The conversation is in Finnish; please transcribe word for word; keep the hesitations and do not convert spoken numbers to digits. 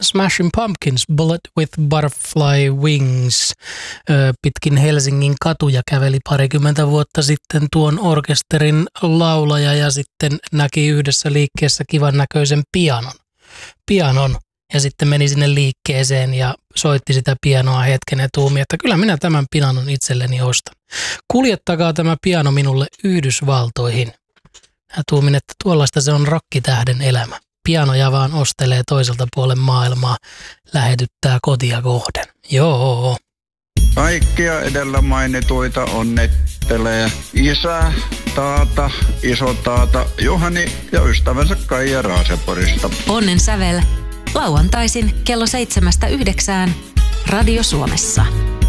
Smashing Pumpkins, Bullet with Butterfly Wings. Pitkin Helsingin katuja käveli parikymmentä vuotta sitten tuon orkesterin laulaja ja sitten näki yhdessä liikkeessä kivan näköisen pianon. Pianon. Ja sitten meni sinne liikkeeseen ja soitti sitä pianoa hetken ja tuumi, että kyllä minä tämän pianon itselleni ostan. Kuljettakaa tämä piano minulle Yhdysvaltoihin. Mä tuumin, että tuollaista se on rokkitähden elämä. Pianoja vaan ostelee toiselta puolen maailmaa, lähetyttää kotia kohden. Joo. Kaikkia edellä mainituita onnittelee isä, taata, isotaata, Juhani ja ystävänsä Kaija Raaseporista. Onnen sävel. Lauantaisin kello seitsemästä yhdeksään Radio Suomessa.